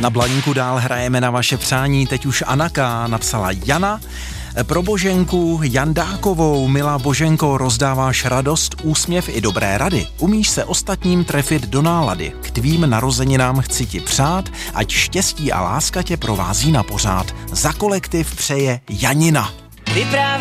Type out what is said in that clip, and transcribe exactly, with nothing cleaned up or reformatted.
Na Blaníku dál hrajeme na vaše přání, teď už Anaka napsala Jana. Pro Boženku Jandákovou: milá Boženko, rozdáváš radost, úsměv i dobré rady. Umíš se ostatním trefit do nálady. K tvým narozeninám chci ti přát, ať štěstí a láska tě provází na pořád. Za kolektiv přeje Janina. Vyprávěj